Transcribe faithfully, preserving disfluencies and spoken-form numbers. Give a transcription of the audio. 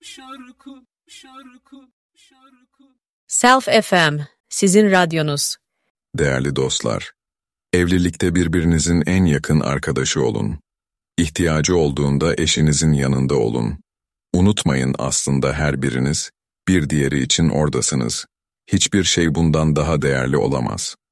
şarkı, şarkı, şarkı. Self F M, sizin radyonuz. Değerli dostlar, evlilikte birbirinizin en yakın arkadaşı olun. İhtiyacı olduğunda eşinizin yanında olun. Unutmayın, aslında her biriniz bir diğeri için oradasınız. Hiçbir şey bundan daha değerli olamaz.